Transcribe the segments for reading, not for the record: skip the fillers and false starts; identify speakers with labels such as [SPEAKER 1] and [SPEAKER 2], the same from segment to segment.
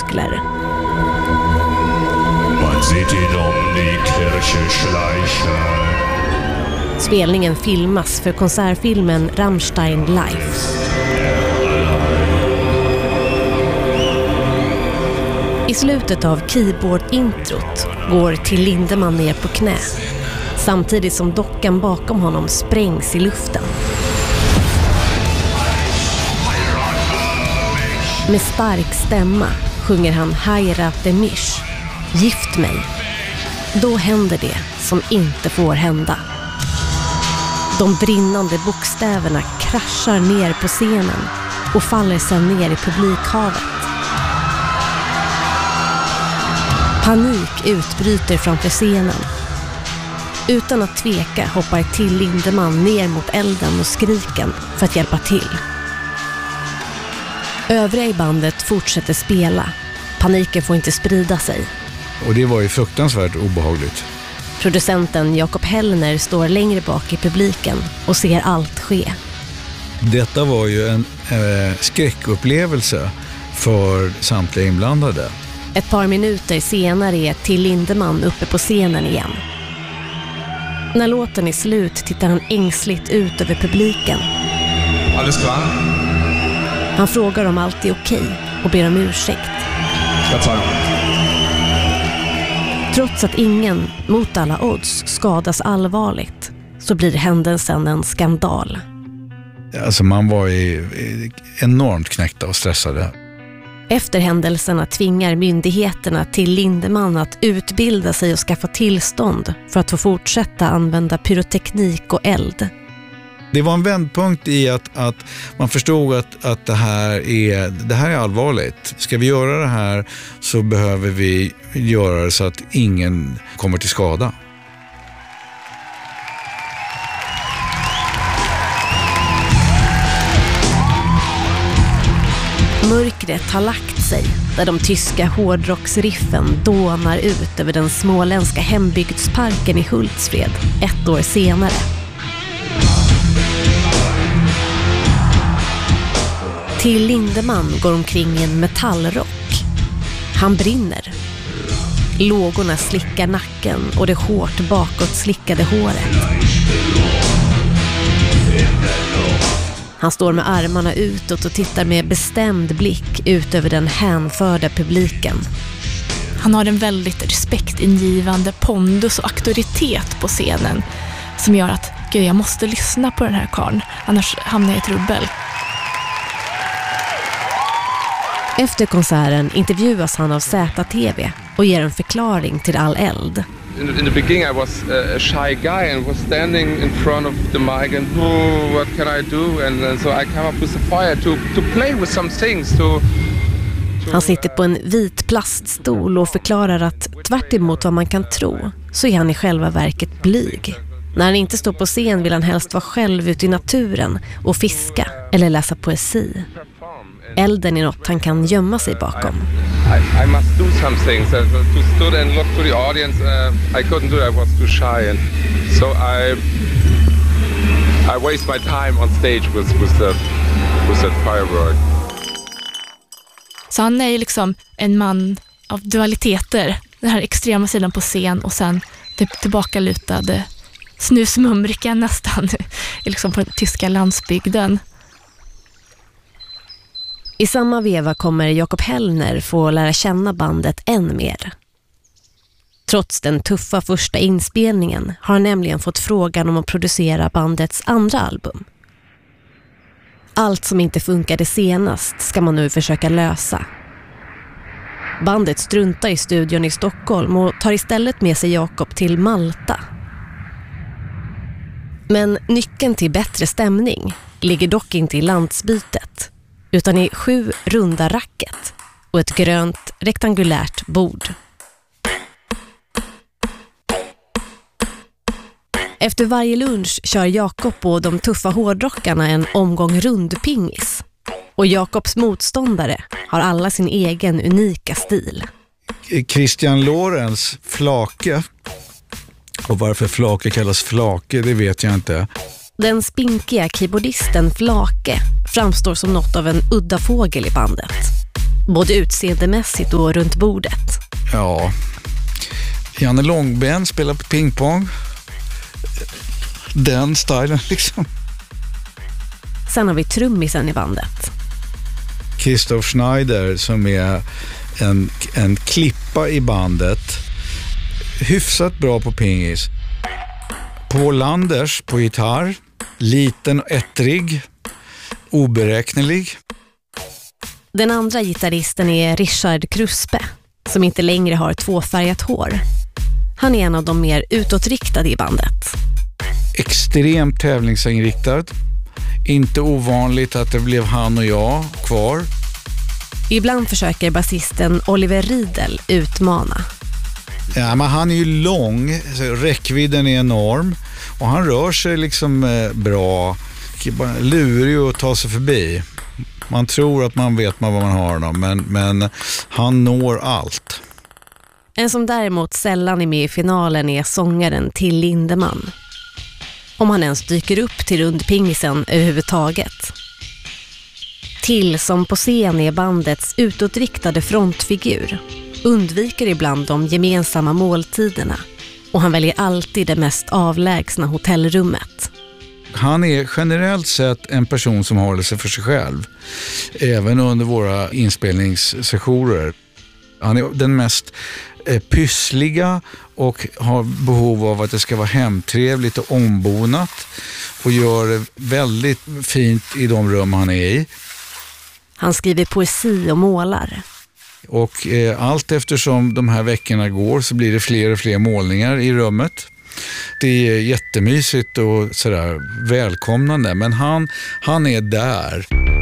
[SPEAKER 1] muskler.
[SPEAKER 2] Man sieht ihn die Kirche schleichen.
[SPEAKER 1] Spelningen filmas för konsertfilmen Rammstein Live. I slutet av keyboard-introt går Till Lindemann ner på knä, samtidigt som dockan bakom honom sprängs i luften. Med stark stämma sjunger han Heirat mich, gift mig. Då händer det som inte får hända. De brinnande bokstäverna kraschar ner på scenen och faller sedan ner i publikhavet. Panik utbryter framför scenen. Utan att tveka hoppar Till Lindemann ner mot elden och skriken för att hjälpa till. Övriga i bandet fortsätter spela. Paniken får inte sprida sig.
[SPEAKER 3] Och det var ju fruktansvärt obehagligt.
[SPEAKER 1] Producenten Jakob Hellner står längre bak i publiken och ser allt ske.
[SPEAKER 3] Detta var ju en skräckupplevelse för samtliga inblandade.
[SPEAKER 1] Ett par minuter senare är Till Lindemann uppe på scenen igen. När låten är slut tittar han ängsligt ut över publiken.
[SPEAKER 4] Alles klar?
[SPEAKER 1] Han frågar om allt är okej och ber om ursäkt. Trots att ingen, mot alla odds, skadas allvarligt så blir händelsen en skandal.
[SPEAKER 3] Alltså man var enormt knäckta och stressade.
[SPEAKER 1] Efter händelserna tvingar myndigheterna Till Lindemann att utbilda sig och skaffa tillstånd för att få fortsätta använda pyroteknik och eld.
[SPEAKER 3] Det var en vändpunkt i att man förstod att det här är allvarligt. Ska vi göra det här så behöver vi göra det så att ingen kommer till skada.
[SPEAKER 1] Mörkret har lagt sig där de tyska hårdrocksriffen dånar ut över den småländska hembygdsparken i Hultsfred 1 år senare. Till Lindemann går omkring i en metallrock. Han brinner. Lågorna slickar nacken och det hårt bakåt slickade håret. Han står med armarna utåt och tittar med bestämd blick ut över den hänförda publiken.
[SPEAKER 5] Han har en väldigt respektingivande pondus och auktoritet på scenen som gör att gud, jag måste lyssna på den här karln, annars hamnar jag i trubbel.
[SPEAKER 1] Efter konserten intervjuas han av ZTV och ger en förklaring till all eld.
[SPEAKER 4] In the beginning I was a shy guy and was standing in front of the mic and what can I do? And so I came up with a fire to play with some things.
[SPEAKER 1] Han sitter på en vit plaststol och förklarar att tvärt emot vad man kan tro så är han i själva verket blyg. När han inte står på scen vill han helst vara själv ute i naturen och fiska eller läsa poesi. Elden är något han kan gömma sig bakom.
[SPEAKER 4] I must do something. So to stood and look to the audience, I couldn't do it. I was too shy, and so I waste my time on stage with that firework.
[SPEAKER 5] Så han är ju liksom en man av dualiteter. Den här extrema sidan på scen och sen det tillbakalutade snusmumriken nästan liksom på den tyska landsbygden.
[SPEAKER 1] I samma veva kommer Jakob Hellner få lära känna bandet än mer. Trots den tuffa första inspelningen har han nämligen fått frågan om att producera bandets andra album. Allt som inte funkade senast ska man nu försöka lösa. Bandet struntar i studion i Stockholm och tar istället med sig Jakob till Malta. Men nyckeln till bättre stämning ligger dock inte i landsbytet, utan i 7 runda racket och ett grönt rektangulärt bord. Efter varje lunch kör Jakob och de tuffa hårdrockarna en omgång rundpingis. Och Jakobs motståndare har alla sin egen unika stil.
[SPEAKER 3] Christian Lorenz Flake, och varför Flake kallas Flake det vet jag inte.
[SPEAKER 1] Den spinkiga keyboardisten Flake framstår som något av en udda fågel i bandet. både utseendemässigt och runt bordet.
[SPEAKER 3] Ja, Janne Långben spelar på pingpong. Den stilen liksom.
[SPEAKER 1] Sen har vi trummisen i bandet.
[SPEAKER 3] Christoph Schneider som är en klippa i bandet. Hyfsat bra på pingis. Paul Landers på gitarr. Liten och ettrig. Oberäknelig.
[SPEAKER 1] Den andra gitarristen är Richard Kruspe, som inte längre har tvåfärgat hår. Han är en av de mer utåtriktade i bandet.
[SPEAKER 3] Extremt tävlingsinriktad. Inte ovanligt att det blev han och jag kvar.
[SPEAKER 1] Ibland försöker basisten Oliver Riedel utmana.
[SPEAKER 3] Ja, men han är ju lång, så räckvidden är enorm och han rör sig liksom bra. Lurig att ta sig förbi. Man tror att man vet vad man har dem, men han når allt.
[SPEAKER 1] En som däremot sällan är med i finalen är sångaren Till Lindemann. Om han ens dyker upp till rundpingisen överhuvudtaget. Till, som på scen är bandets utåtriktade frontfigur, undviker ibland de gemensamma måltiderna och han väljer alltid det mest avlägsna hotellrummet.
[SPEAKER 3] Han är generellt sett en person som håller sig för sig själv, även under våra inspelningssessioner. Han är den mest pyssliga och har behov av att det ska vara hemtrevligt och ombonat och gör det väldigt fint i de rum han är i.
[SPEAKER 1] Han skriver poesi och målar.
[SPEAKER 3] Och allt eftersom de här veckorna går så blir det fler och fler målningar i rummet. Det är jättemysigt och sådär välkomnande, men han är där.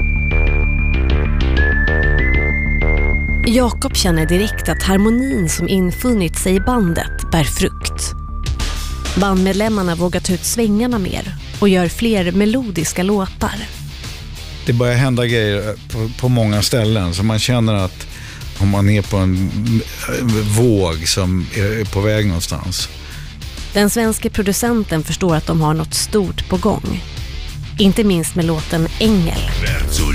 [SPEAKER 1] Jakob känner direkt att harmonin som infunnit sig i bandet bär frukt. Bandmedlemmarna vågar ta ut svängarna mer och gör fler melodiska låtar.
[SPEAKER 3] Det börjar hända grejer på många ställen så man känner att om man är på en våg som är på väg någonstans.
[SPEAKER 1] Den svenska producenten förstår att de har något stort på gång. Inte minst med låten Ängel.
[SPEAKER 2] Wer zu